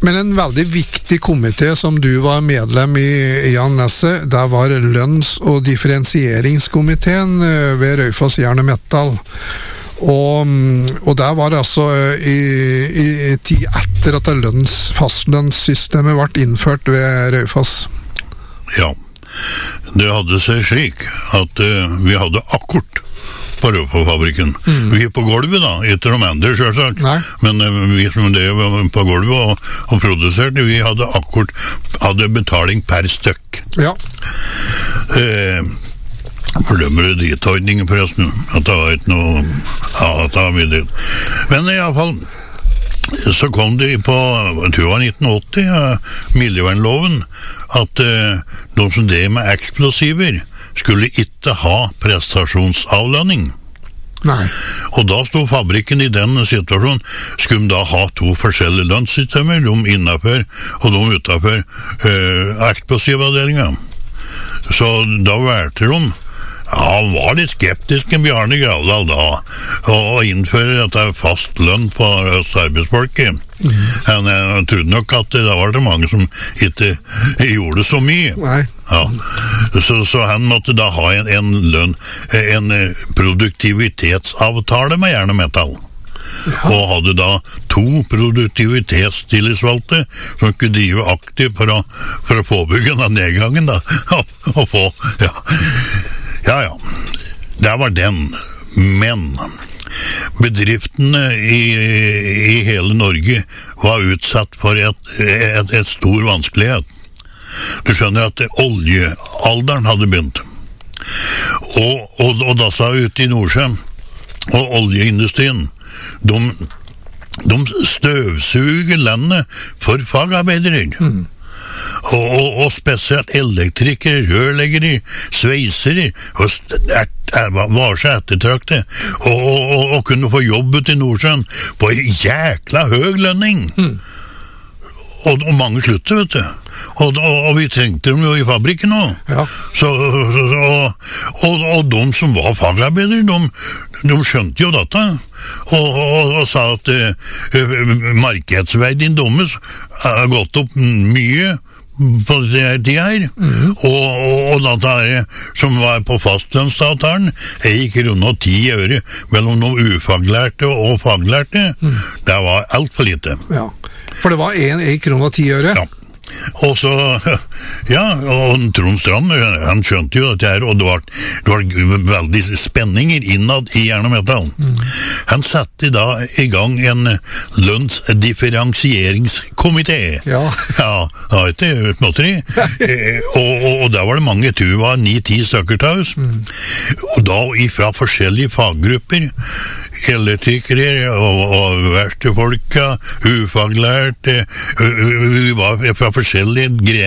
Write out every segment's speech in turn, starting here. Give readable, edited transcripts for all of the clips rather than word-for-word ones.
Men en veldig viktig komité som du var medlem i, Jan Nesse, det var lønns- og differensieringskomiteen ved Raufoss Jern og Metall. Og det var altså i tid etter at fastlønnssystemet ble innført ved Raufoss. Ja, det hadde seg slik at vi hadde akkord på Raufoss-fabrikken. Vi på gulvet da, etter de andre selvsagt, men vi som drev på gulvet og produserte, vi hadde akkord, hadde betaling per stykk. Ja. Fordømmer ditordningen forresten, at det var ikke noe, ja, det var mye det. Men i alle fall, så kom det på, jeg tror det var 1980, miljøvernloven, at de som drev med eksplosiver skulle ikke ha prestasjonsavlønning. Nei. Og da stod fabrikken i den situasjonen, skulle de da ha to forskjellige lønnssystemer, de innenfor og de utenfor eksplosivavdelingen. Så da valgte de, ja, han var litt skeptisk en Bjarne Gravdal da, og innføre dette fast lønn på arbeidsfolket. Jeg trodde nok at det var det mange som ikke gjorde så mye. Nei. Ja. Så han måtte da ha en lønn, en produktivitetsavtale med Jern og Metall. Ja. Og hadde da 2 produktivitetstillitsvalgte som skulle drive aktivt for å påbygge den nedgangen da, og få, ja. Ja, det var den, men bedriftene i hele Norge var utsatt for et stor vanskelighet. Du skjønner at oljealderen hadde begynt. Og da sa ute i Nordsjøen, og oljeindustrien, de støvsuger landet for fagarbeidere. Og spesielt elektrikere, rørleggere, sveisere, var så ettertraktet, og kunne få jobb ut i Nordsjøen på jækla høy lønning. Og mange slutter, vet du. Og vi trengte dem jo i fabrikken nå. Ja. Og de som var fagarbeidere, de skjønte jo dette. Og sa at markedsverdien deres har gått opp mye på denne tida her, og dette her som var på fastlønnsavtalen gikk rundt 10 øre mellom noen ufaglærte og faglærte. Det var alt for lite. Ja, for det var 1 krone og 10 øre. Ja. Og så, ja, og Trond Strand, han skjønte jo dette her, og det var veldig spenninger innad i Jern og Metall. Han satte da i gang en lønnsdifferensieringskomité. Ja. Ja, det var ikke småtteri. Og der var det mange, jeg tror det var 9-10 stykker til oss. Og da fra forskjellige faggrupper, elektrikere og verkstedfolka, ufaglærte, vi var fra forskjellige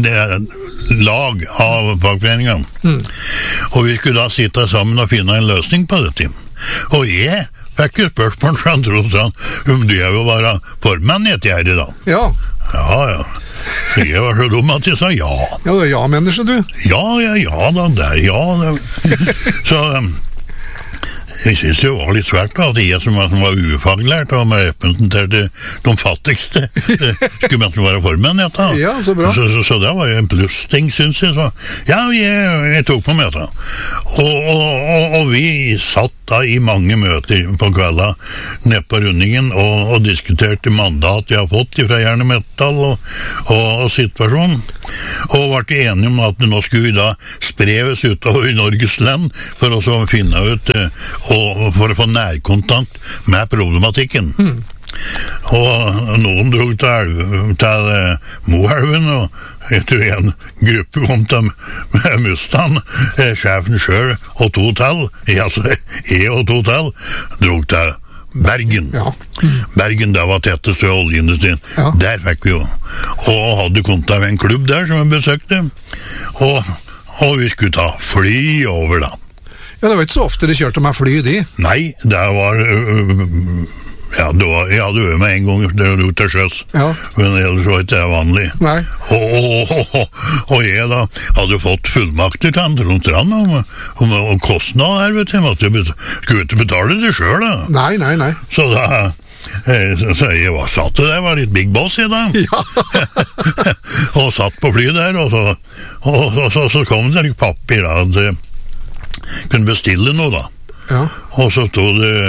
lag av fagforeningene. Og vi skulle da sitte sammen og finne en løsning på dette. Og jeg fikk jo spørsmål fra Trond Strand om det vil være formann i dette her i dag. Ja. Ja. Jeg var så dum at jeg sa ja. Ja, det er ja-menneske du. Ja, da, der, ja. Så jeg synes det var litt svært da, at jeg som var ufaglært og representerte de fattigste skulle man være formenn i dette. Ja, så bra. Så det var jo en plussting, synes jeg. Så, ja, jeg tok på med dette. Og vi satt da i mange møter på kvelda nede på rundingen og diskuterte mandat jeg har fått fra Jern og Metall og situasjonen. Og ble enige om at nå skulle vi da spreves utover i Norges land for å finne ut og for å få nærkontakt med problematikken. Og noen drog til Moelven, og jeg tror en gruppe kom til Mustang, sjefen selv og 2 til, altså jeg og 2 til, drog til Bergen. Ja. Bergen, det var tettest ved oljeindustrien. Ja. Der fikk vi jo. Og hadde kontakt med en klubb der som jeg besøkte, og vi skulle ta fly over da. Ja, det var ikke så ofte de kjørte med fly, de. Nei, det var jeg hadde øvet meg en gang ut til sjøs, men ellers var ikke det vanlig. Nei. Og jeg da hadde fått fullmakter til Trond Strand om kostnad her, vet du. Jeg skulle ikke betale det selv da. Nei. Så da Så jeg satt der, var litt big boss i dag. Ja. Og satt på flyet der, og så kom det litt papir da, at jeg kunne bestille noe da. Ja. Og så stod det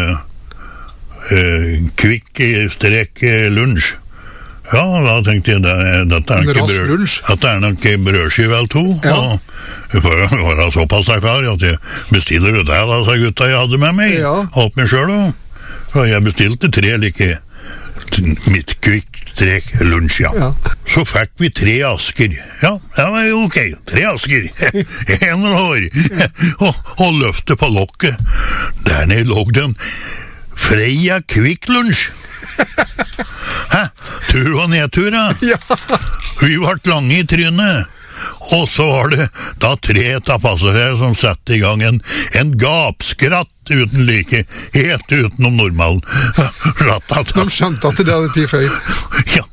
Kvikk-lunsj. Ja, da tenkte jeg, dette er nok brødskive eller to. Ja. Og for å være såpass klar at jeg bestiller det der, da, sa gutta jeg hadde med meg. Ja. Alt meg selv, og jeg bestilte 3 like mitt Kvikk-lunsj, ja. Ja. Så fikk vi 3 asker. Ja, ok, 3 asker. En hår. Og løfte på lokket. Der nede lå den Freia Kvikk-lunsj. Hæ? Tur og nedtur, da. Ja. Vi ble lange i trynet. Og så var det da 3 av passasjerer som satte i gang en gapskratt uten like, helt utenom normalen. De skjønte at det hadde tid feil. Ja.